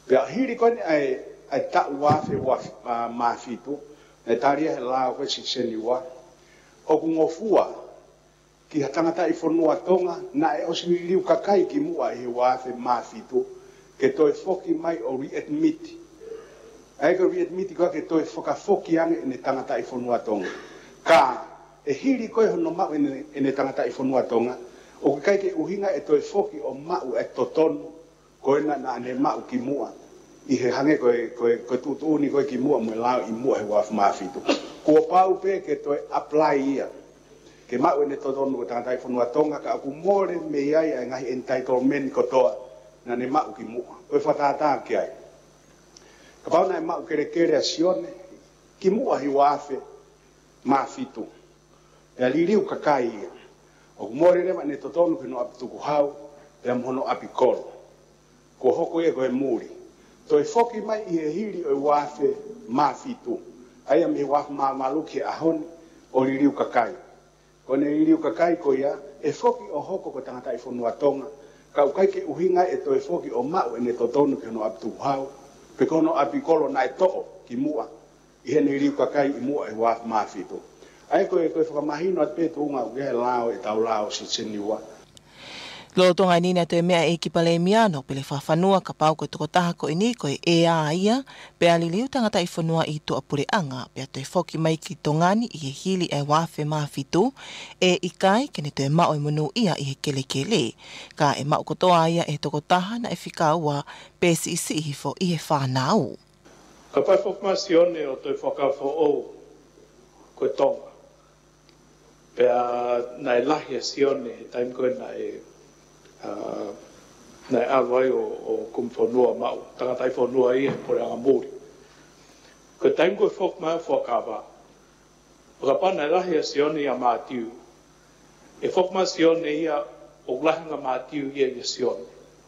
Pea hiri kone ai ta wafe wa mafitu e taria he lao koe siseni wa o kungofua ki hatangata I whanua tonga na e osiririu kakai ki mua he wafe mafitu ke toi foki mai o readmit ai ko readmit ko ke toi foka foki ane ne tangata I whanua tonga ka e hiri koe hono mau ene tangata I whanua tonga o kai ke uhinga e toi foki o mau e totonu koe na ane mau ki mua I he hange koe tutuni koe ki mua mo lao I mua he wafu mafitu. Kua pau pe ke toi apply ia. Ke mau ene totonu ko tangatai whanua tonga ka aku more me iai ai ngahi entitlement kotoa na ne mau ki mua. Koe whatata ki ai. Ka pau nai mau kere a sione ki mua hi wafe mafitu. E aliriu kakai ia. O kumore rewa ne totonu ke no api tuku hau e amhono api kolo. Ko hoko ia koe muri. Toi foki mai I he hiri o wafe mafitu. Aia me wafe maluki ahoni o ririu kakai. Kone ririu kakai ko ia e foki o hoko ko tangata I whanua tonga. Ka ukai ke uhinga e toi foki o mau e ne totonu ke no api hau. Pe kono api kolo na e to'o ki mua. I he ne ririu kakai I mua e wafe mafitu. Aia koe whakamahino at petu unga uke lao e tau lao si seniwa. Lo tonga nina te mea e ki pale miano pele whawhanua ka pau koe toko taha ko ini koe e a ia pe aliliu tangata I whanua I to apure anga pe atoe whoki mai ki tongani I he hili e wafe mafitu e ikai kene te mao I munu ia I he kele ka e mao kotoa ia e toko taha na e whika ua pe si isi I hifo I he whanau. Ka pai whakmasione o toi whakawho o koe tonga pe nai lahi a sione taim koe nai awai o kumwhanua mau, tangatai whanua I he pore anga muri. Ko taim koe whok mai whakawa, o ka pana lahi a sione ia mātiu, e whok mai sione ia o lahanga mātiu ia sione.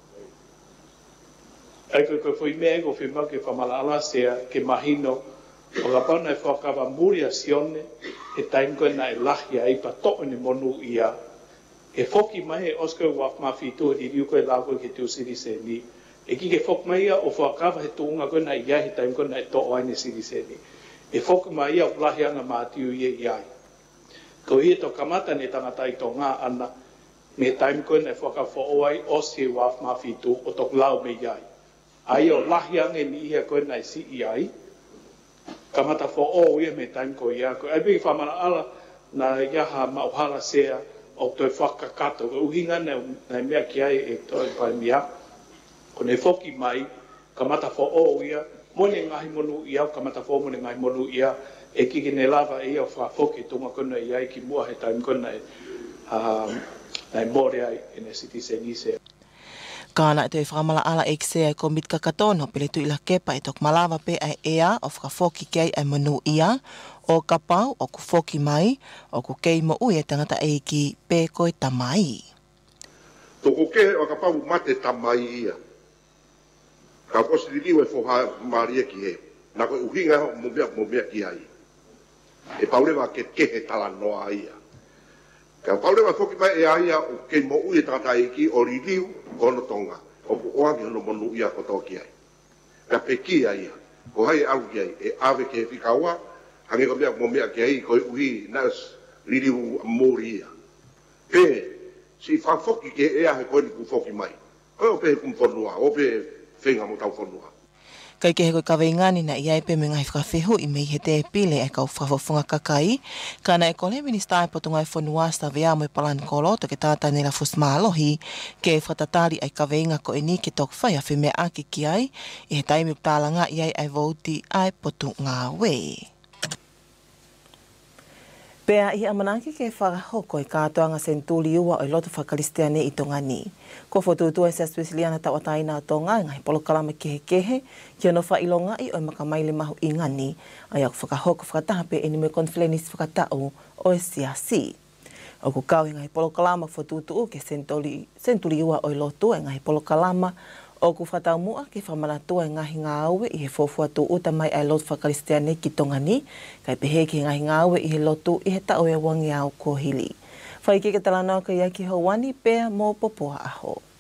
Ai koe whui mea ko whimau ke whamala ala sea ke mahino, o ka pana whakawa muri a sione, e taim koe nai lahi a ipa to'o ni monu ia, e foki mai e oska waf mafitu I riu koe lau koe ke tiu siri se ni. E ki ke foki mai ia o whakawa he tuunga koe na ia he taim koe na e to'o aine siri se ni. E foki mai ia o lahi anga mātiu ia iai. Ko ia to kamata ne tangata I tō ngā ana me taim koe na e whakawha oai o se waf mafitu o tok lau me iai. Ai o lahi anga ni ia koe na I si iai. Kamata wha o ia me taim koe ia. Ko ai piki whamana ala na iaha mauhala sea o toi whakakato, ko uhinga nei mea ki ai e toi pai mea, ko nei whoki mai, ka mata who o ia, mone ngahi monu ia, ka mata who mone ngahi monu ia, e kiki ne lava ia o whoki tunga kona ia ki mua he taim kona nei more ai e ne citizen ise. Kāna e te whakamala ala e kisea e komit kakatono pele tu ila kepa e tok malawa pe ai ea o whakafoki kei ai manu ia o kapau o ku foki mai o ku kei mo ui e tangata e ki pe koe tamai. Toko ke o kapau mate tamai ia. Ka kosi liu e foha maria ki he. Na koe uhinga mo mea ki ai. E paurewa ke kehe tala noa ia. Ka paurewa foki mai e aia o kei mo ui e tangata e ki o riliu kono tonga, o ku oangi hono monu ia ko toki ai. Ka peki ai, ko hai au ki ai, e ave ke whikaua, hange ko mea mo mea ki ai, ko uhi nas ririu mori ia. Pe, si whawhoki ke ea he koe ni ku whoki mai. Koe o pe he kumwhanua, o pe whenga mo tau whanua. Kai ke he koe kaweingani na iai pe me ngai whakawhehu I mei he te pile e kau whawhawhunga kakai. Kana e kone minister e potunga e whanua sta vea mo e palan kolo to ke tātai nila fusmalohi ke whatatari ai kaweinga ko e ni ke tok whai a whemea aki ki ai I he taimi utalanga iai ai vouti ai potunga wei. Pea I amanaki ke whakahoko I kātoanga sentuli ua o loto whakalistiane I tonga ni. Ko whotutua e se aspesiliana tawataina o tonga ngahi polokalama kehe ki ono whailonga I o makamaile mahu I ngani ai aku whakahoko whakatahape e ni me konflenis whakatau o e siasi. O ku kau ngahi polokalama whotutua ke sentuli ua o loto ngahi polokalama o ku whatau mua ki whamanatua ngahi ngāue I he whofuatu uta mai ai loto whakalistiane ki tonga ni, kai pehe ki ngahi ngāue I he loto I he tau e wangi au ko hili. Whai ke talanoa ka ia ki hauani pea mō popoa aho.